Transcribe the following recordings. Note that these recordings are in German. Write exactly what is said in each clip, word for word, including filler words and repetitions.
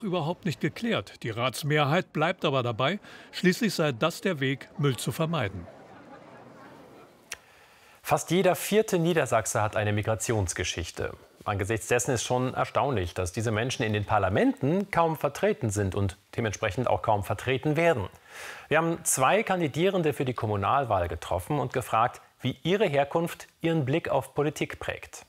Überhaupt nicht geklärt. Die Ratsmehrheit bleibt aber dabei. Schließlich sei das der Weg, Müll zu vermeiden. Fast jeder vierte Niedersachse hat eine Migrationsgeschichte. Angesichts dessen ist schon erstaunlich, dass diese Menschen in den Parlamenten kaum vertreten sind und dementsprechend auch kaum vertreten werden. Wir haben zwei Kandidierende für die Kommunalwahl getroffen und gefragt, wie ihre Herkunft ihren Blick auf Politik prägt.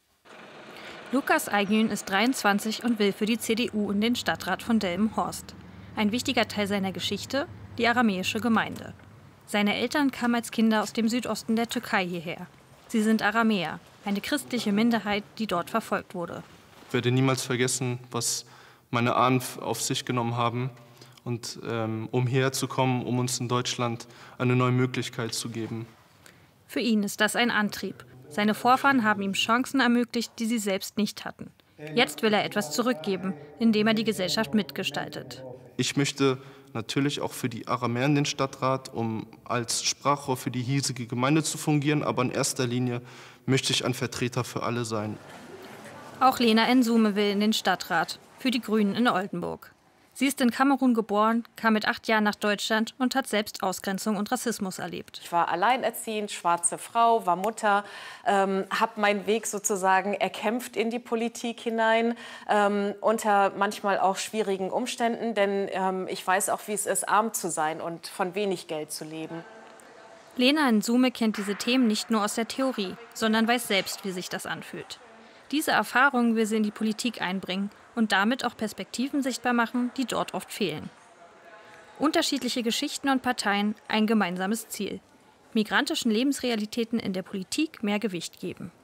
Lukas Aygün ist dreiundzwanzig und will für die C D U in den Stadtrat von Delmenhorst. Ein wichtiger Teil seiner Geschichte, die aramäische Gemeinde. Seine Eltern kamen als Kinder aus dem Südosten der Türkei hierher. Sie sind Aramäer, eine christliche Minderheit, die dort verfolgt wurde. Ich werde niemals vergessen, was meine Ahnen auf sich genommen haben, und ähm, um hierher zu kommen, um uns in Deutschland eine neue Möglichkeit zu geben. Für ihn ist das ein Antrieb. Seine Vorfahren haben ihm Chancen ermöglicht, die sie selbst nicht hatten. Jetzt will er etwas zurückgeben, indem er die Gesellschaft mitgestaltet. Ich möchte natürlich auch für die Aramäer in den Stadtrat, um als Sprachrohr für die hiesige Gemeinde zu fungieren. Aber in erster Linie möchte ich ein Vertreter für alle sein. Auch Lena Nsume will in den Stadtrat, für die Grünen in Oldenburg. Sie ist in Kamerun geboren, kam mit acht Jahren nach Deutschland und hat selbst Ausgrenzung und Rassismus erlebt. Ich war alleinerziehend, schwarze Frau, war Mutter, ähm, habe meinen Weg sozusagen erkämpft in die Politik hinein, ähm, unter manchmal auch schwierigen Umständen, denn ähm, ich weiß auch, wie es ist, arm zu sein und von wenig Geld zu leben. Lena Nsume kennt diese Themen nicht nur aus der Theorie, sondern weiß selbst, wie sich das anfühlt. Diese Erfahrung will sie in die Politik einbringen und damit auch Perspektiven sichtbar machen, die dort oft fehlen. Unterschiedliche Geschichten und Parteien, ein gemeinsames Ziel: migrantischen Lebensrealitäten in der Politik mehr Gewicht geben.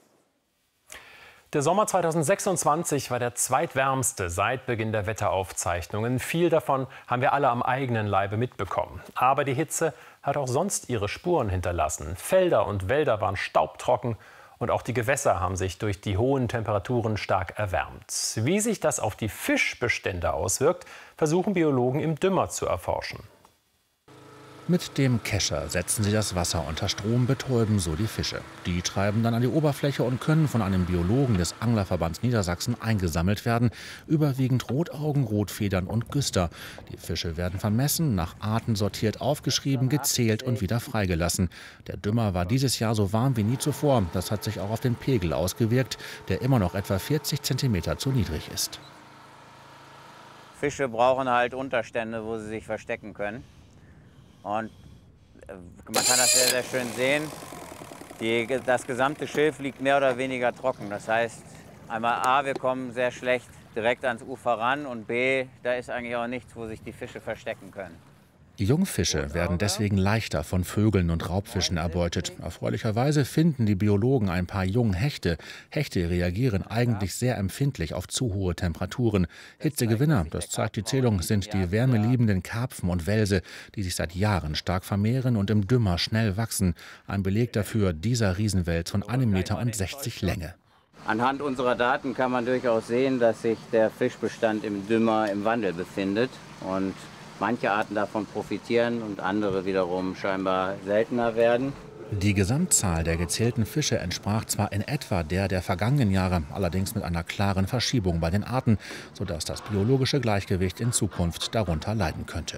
Der Sommer zweitausendsechsundzwanzig war der zweitwärmste seit Beginn der Wetteraufzeichnungen. Viel davon haben wir alle am eigenen Leibe mitbekommen. Aber die Hitze hat auch sonst ihre Spuren hinterlassen. Felder und Wälder waren staubtrocken. Und auch die Gewässer haben sich durch die hohen Temperaturen stark erwärmt. Wie sich das auf die Fischbestände auswirkt, versuchen Biologen im Dümmer zu erforschen. Mit dem Kescher setzen sie das Wasser unter Strom, betäuben so die Fische. Die treiben dann an die Oberfläche und können von einem Biologen des Anglerverbands Niedersachsen eingesammelt werden. Überwiegend Rotaugen, Rotfedern und Güster. Die Fische werden vermessen, nach Arten sortiert aufgeschrieben, gezählt und wieder freigelassen. Der Dümmer war dieses Jahr so warm wie nie zuvor. Das hat sich auch auf den Pegel ausgewirkt, der immer noch etwa vierzig Zentimeter zu niedrig ist. Fische brauchen halt Unterstände, wo sie sich verstecken können. Und man kann das sehr, sehr schön sehen. Die, das gesamte Schilf liegt mehr oder weniger trocken. Das heißt, einmal A, wir kommen sehr schlecht direkt ans Ufer ran, und B, da ist eigentlich auch nichts, wo sich die Fische verstecken können. Die Jungfische werden deswegen leichter von Vögeln und Raubfischen erbeutet. Erfreulicherweise finden die Biologen ein paar Junghechte. Hechte reagieren eigentlich sehr empfindlich auf zu hohe Temperaturen. Hitzegewinner, das zeigt die Zählung, sind die wärmeliebenden Karpfen und Welse, die sich seit Jahren stark vermehren und im Dümmer schnell wachsen. Ein Beleg dafür dieser Riesenwels von einem Meter und sechzig Länge. Anhand unserer Daten kann man durchaus sehen, dass sich der Fischbestand im Dümmer im Wandel befindet. Und manche Arten davon profitieren und andere wiederum scheinbar seltener werden. Die Gesamtzahl der gezählten Fische entsprach zwar in etwa der der vergangenen Jahre, allerdings mit einer klaren Verschiebung bei den Arten, sodass das biologische Gleichgewicht in Zukunft darunter leiden könnte.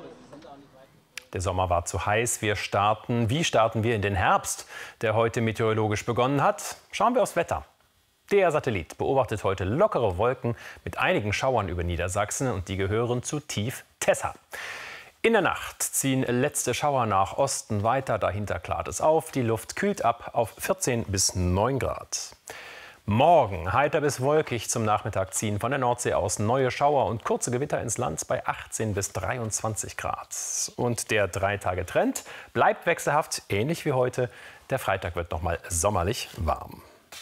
Der Sommer war zu heiß. Wir starten, wie starten wir in den Herbst, der heute meteorologisch begonnen hat? Schauen wir aufs Wetter. Der Satellit beobachtet heute lockere Wolken mit einigen Schauern über Niedersachsen, und die gehören zu Tief Tessa. In der Nacht ziehen letzte Schauer nach Osten weiter, dahinter klart es auf. Die Luft kühlt ab auf vierzehn bis neun Grad. Morgen heiter bis wolkig, zum Nachmittag ziehen von der Nordsee aus neue Schauer und kurze Gewitter ins Land bei achtzehn bis dreiundzwanzig Grad. Und der Drei-Tage-Trend bleibt wechselhaft, ähnlich wie heute. Der Freitag wird noch mal sommerlich warm.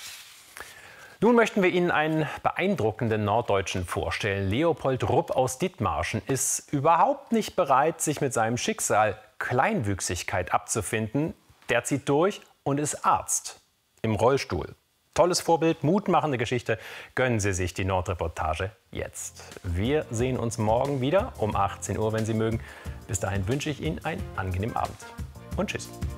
Nun möchten wir Ihnen einen beeindruckenden Norddeutschen vorstellen. Leopold Rupp aus Dithmarschen ist überhaupt nicht bereit, sich mit seinem Schicksal Kleinwüchsigkeit abzufinden. Der zieht durch und ist Arzt im Rollstuhl. Tolles Vorbild, mutmachende Geschichte. Gönnen Sie sich die Nordreportage jetzt. Wir sehen uns morgen wieder um achtzehn Uhr, wenn Sie mögen. Bis dahin wünsche ich Ihnen einen angenehmen Abend und tschüss.